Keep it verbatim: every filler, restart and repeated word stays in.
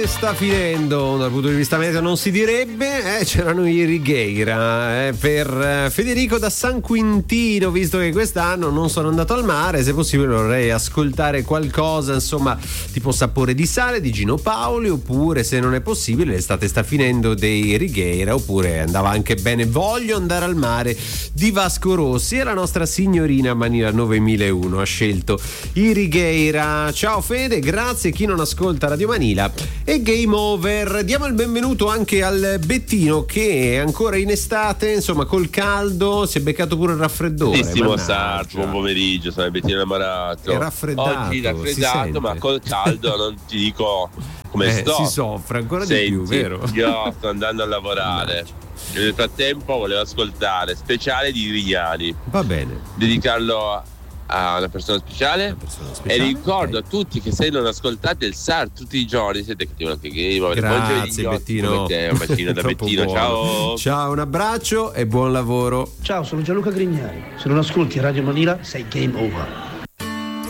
Sta finendo dal punto di vista meteo, non si direbbe, eh, c'erano i Righeira eh, per eh, Federico da San Quintino. Visto che quest'anno non sono andato al mare, se possibile vorrei ascoltare qualcosa, insomma, tipo Sapore di sale di Gino Paoli, oppure se non è possibile l'estate sta finendo dei Righeira, oppure andava anche bene Voglio andare al mare di Vasco Rossi. E la nostra signorina Manila novemilauno ha scelto i Righeira. Ciao Fede, grazie. Chi non ascolta Radio Manila e Game Over. Diamo il benvenuto anche al Bettino, che è ancora in estate, insomma col caldo si è beccato pure il raffreddore. Bellissimo Sarto, buon pomeriggio, sono il Bettino innamorato. È raffreddato, oggi raffreddato, ma col caldo non ti dico come eh, sto. Si soffre ancora Senti, di più, vero? Io sto andando a lavorare e nel frattempo volevo ascoltare speciale di Rignani. Va bene. Dedicarlo a una persona speciale, una persona speciale. E ricordo okay. a tutti che se non ascoltate il S A R tutti i giorni siete cattivi anche Game. Grazie Bettino, un bacino da Bettino. Ciao, ciao, un abbraccio e buon lavoro. Ciao, sono Gianluca Grignani. Se non ascolti Radio Manila sei Game Over.